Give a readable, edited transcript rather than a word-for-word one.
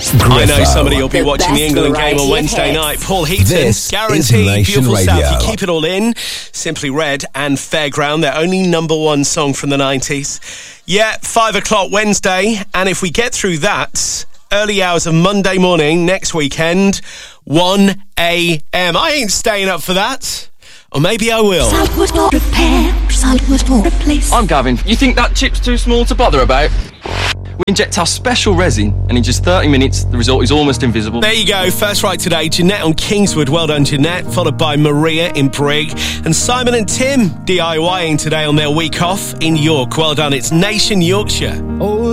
I know somebody will be watching the England game on Wednesday night. Paul Heaton, This guaranteed, is Nation Beautiful Radio. South. You keep it all in. Simply Red and Fairground, their only number one song from the 90s. Yeah, 5 o'clock Wednesday, and if we get through that, early hours of Monday morning, next weekend, 1 a.m. I ain't staying up for that. Or maybe I will. I'm Gavin. You think that chip's too small to bother about? We inject our special resin, and in just 30 minutes, the result is almost invisible. There you go. First right today, Jeanette on Kingswood. Well done, Jeanette. Followed by Maria in Brigg. And Simon and Tim DIYing today on their week off in York. Well done. It's Nation Yorkshire.